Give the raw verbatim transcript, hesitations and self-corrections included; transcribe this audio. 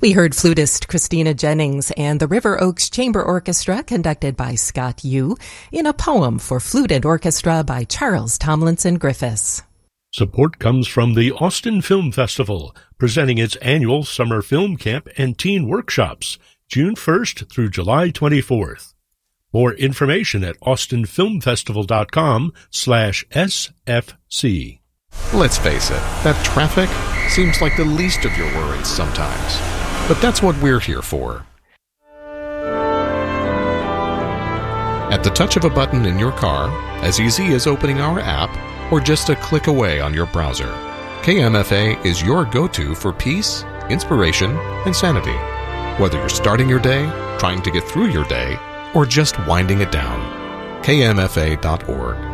We heard flutist Christina Jennings and the River Oaks Chamber Orchestra, conducted by Scott Yu, in a poem for flute and orchestra by Charles Tomlinson Griffiths. Support comes from the Austin Film Festival, presenting its annual summer film camp and teen workshops, June first through July twenty-fourth. More information at austinfilmfestival.com slash SFC. Let's face it, that traffic seems like the least of your worries sometimes. But that's what we're here for. At the touch of a button in your car, as easy as opening our app, or just a click away on your browser, K M F A is your go-to for peace, inspiration, and sanity. Whether you're starting your day, trying to get through your day, or just winding it down. K M F A dot org.